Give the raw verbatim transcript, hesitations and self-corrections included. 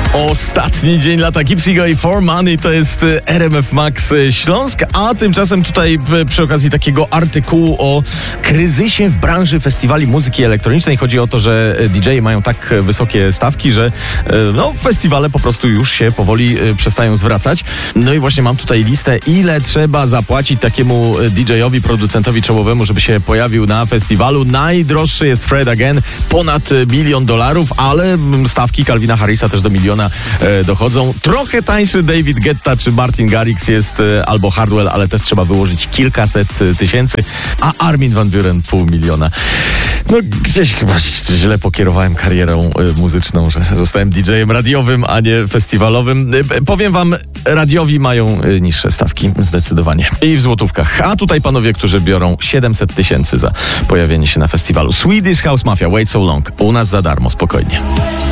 Ostatni dzień lata Gipsiego i For Money to jest R M F Max Śląsk, a tymczasem tutaj przy okazji takiego artykułu o kryzysie w branży festiwali muzyki elektronicznej chodzi o to, że D J mają tak wysokie stawki, że no, festiwale po prostu już się powoli przestają zwracać. No i właśnie mam tutaj listę, ile trzeba zapłacić takiemu D J-owi, producentowi czołowemu, żeby się pojawił na festiwalu. Najdroższy jest Fred Again, ponad milion dolarów, ale stawki Calvina Harrisa też do miliona e, dochodzą. Trochę tańszy David Guetta czy Martin Garrix jest e, albo Hardwell, ale też trzeba wyłożyć kilkaset tysięcy, a Armin van Buuren pół miliona. No gdzieś chyba źle pokierowałem karierą e, muzyczną, że zostałem D J-em radiowym, a nie festiwalowym. E, powiem wam, radiowi mają e, niższe stawki, zdecydowanie. I w złotówkach. A tutaj panowie, którzy biorą siedemset tysięcy za pojawienie się na festiwalu. Swedish House Mafia, Wait So Long. U nas za darmo, spokojnie.